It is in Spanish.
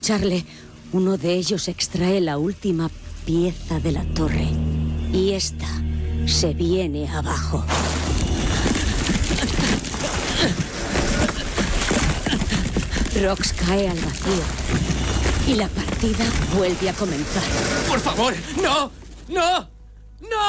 Charlie, uno de ellos extrae la última pieza de la torre. Y esta se viene abajo. Rox cae al vacío. Y la partida vuelve a comenzar. ¡Por favor! ¡No! ¡No! ¡No!